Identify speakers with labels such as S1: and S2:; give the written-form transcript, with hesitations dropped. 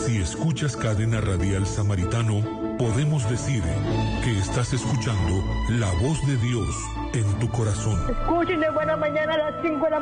S1: Si escuchas Cadena Radial Samaritano, podemos decir que estás escuchando la voz de Dios en tu corazón.
S2: Escuchen de buena mañana a las 5 de la